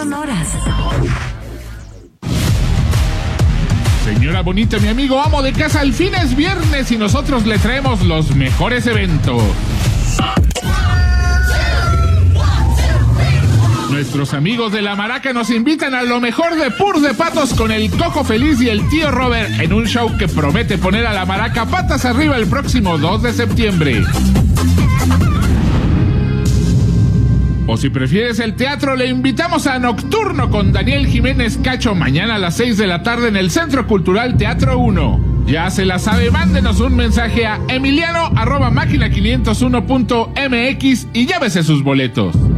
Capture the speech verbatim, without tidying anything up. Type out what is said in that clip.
sonoras. Señora bonita, mi amigo amo de casa, el fin es viernes y nosotros le traemos los mejores eventos. Nuestros amigos de La Maraca nos invitan a lo mejor de Pur de Patos con el Coco Feliz y el Tío Robert en un show que promete poner a La Maraca patas arriba el próximo dos de septiembre. O si prefieres el teatro, le invitamos a Nocturno con Daniel Jiménez Cacho mañana a las seis de la tarde en el Centro Cultural Teatro uno. Ya se la sabe, mándenos un mensaje a emiliano arroba máquina quinientos uno punto m x y llévese sus boletos.